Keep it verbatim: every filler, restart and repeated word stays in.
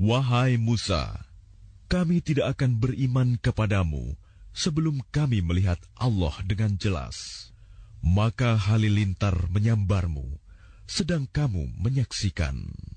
Wahai Musa, kami tidak akan beriman kepadamu sebelum kami melihat Allah dengan jelas. Maka halilintar menyambarmu, sedang kamu menyaksikan.